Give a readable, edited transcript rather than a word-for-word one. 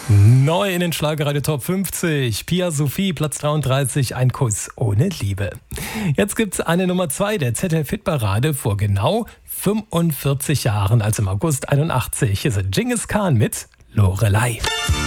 Neu in den Schlagerradio Top 50. Pia Sophie, Platz 33, ein Kuss ohne Liebe. Jetzt gibt's eine Nummer 2 der ZDF-Hitparade vor genau 45 Jahren, also im August 81. Hier sind Dschingis Khan mit Lorelei.